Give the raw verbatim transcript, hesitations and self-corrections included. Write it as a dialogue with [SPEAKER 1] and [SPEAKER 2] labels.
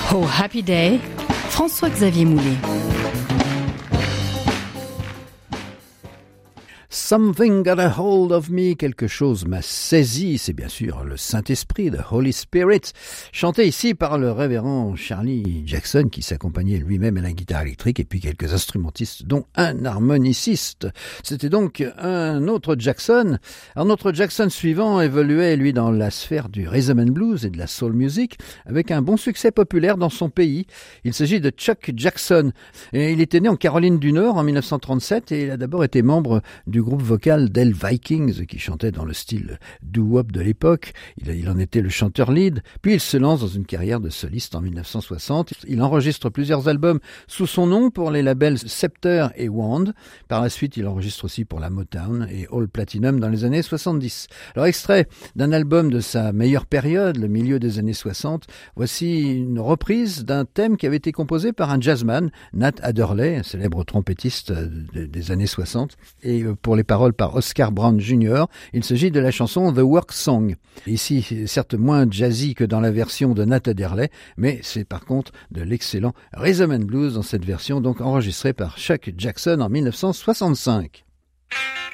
[SPEAKER 1] Oh Happy Day, François-Xavier Moulet.
[SPEAKER 2] Something got a hold of me, quelque chose m'a saisi, c'est bien sûr le Saint-Esprit, the Holy Spirit, chanté ici par le révérend Charlie Jackson qui s'accompagnait lui-même à la guitare électrique et puis quelques instrumentistes dont un harmoniciste. C'était donc un autre Jackson. Alors notre Jackson suivant évoluait lui dans la sphère du rhythm and blues et de la soul music avec un bon succès populaire dans son pays. Il s'agit de Chuck Jackson et il était né en Caroline du Nord en dix-neuf cent trente-sept et il a d'abord été membre du groupe vocal d'El Vikings qui chantait dans le style doo-wop de l'époque. Il, il en était le chanteur lead. Puis il se lance dans une carrière de soliste en dix-neuf cent soixante. Il enregistre plusieurs albums sous son nom pour les labels Scepter et Wand. Par la suite, il enregistre aussi pour la Motown et All Platinum dans les années soixante-dix. Alors extrait d'un album de sa meilleure période, le milieu des années soixante, voici une reprise d'un thème qui avait été composé par un jazzman, Nat Adderley, un célèbre trompettiste des années soixante, et pour les paroles par Oscar Brown junior Il s'agit de la chanson The Work Song. Ici, certes moins jazzy que dans la version de Nat Adderley, mais c'est par contre de l'excellent rhythm and blues dans cette version, donc enregistrée par Chuck Jackson en dix-neuf cent soixante-cinq.